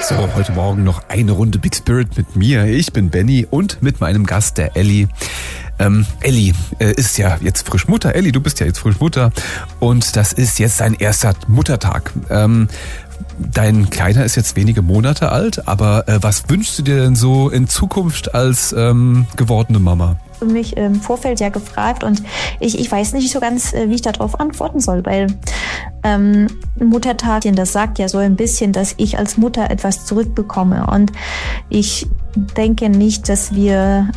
So, heute Morgen noch eine Runde Big Spirit mit mir. Ich bin Benny und mit meinem Gast, der Elli. Elli ist ja jetzt frisch Mutter. Elli, du bist ja jetzt frisch Mutter und das ist jetzt dein erster Muttertag. Dein Kleiner ist jetzt wenige Monate alt, aber was wünschst du dir denn so in Zukunft als gewordene Mama? Mich im Vorfeld ja gefragt und ich weiß nicht so ganz, wie ich darauf antworten soll, weil Muttertag, das sagt ja so ein bisschen, dass ich als Mutter etwas zurückbekomme und ich denke nicht, dass wir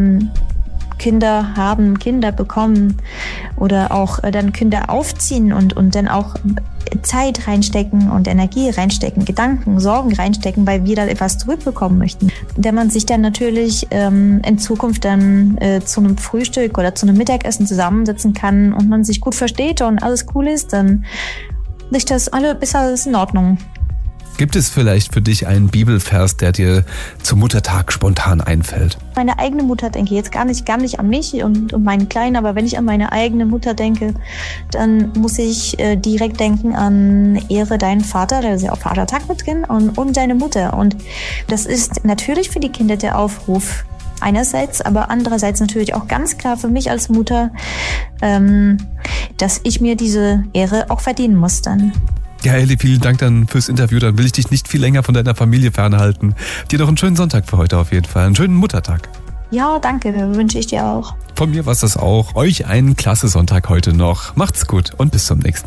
Kinder bekommen oder auch dann Kinder aufziehen und dann auch Zeit reinstecken und Energie reinstecken, Gedanken, Sorgen reinstecken, weil wir da etwas zurückbekommen möchten. Wenn man sich dann natürlich in Zukunft dann zu einem Frühstück oder zu einem Mittagessen zusammensetzen kann und man sich gut versteht und alles cool ist, dann ist das alles in Ordnung. Gibt es vielleicht für dich einen Bibelvers, der dir zum Muttertag spontan einfällt? Meine eigene Mutter denke jetzt gar nicht an mich und meinen Kleinen, aber wenn ich an meine eigene Mutter denke, dann muss ich direkt denken an Ehre deinen Vater, der ist ja auch Vatertag mit drin, und deine Mutter. Und das ist natürlich für die Kinder der Aufruf einerseits, aber andererseits natürlich auch ganz klar für mich als Mutter, dass ich mir diese Ehre auch verdienen muss dann. Ja, Elli, vielen Dank dann fürs Interview. Dann will ich dich nicht viel länger von deiner Familie fernhalten. Dir noch einen schönen Sonntag für heute auf jeden Fall. Einen schönen Muttertag. Ja, danke. Wünsche ich dir auch. Von mir war's das auch. Euch einen klasse Sonntag heute noch. Macht's gut und bis zum nächsten Mal.